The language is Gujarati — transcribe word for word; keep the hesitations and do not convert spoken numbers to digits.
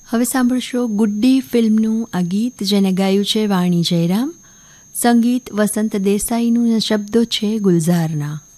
હવે સાંભળશો ગુડ્ડી ફિલ્મનું આ ગીત, જેને ગાયું છે વાણી જયરામ, સંગીત વસંત દેસાઈનું, શબ્દો છે ગુલઝારના.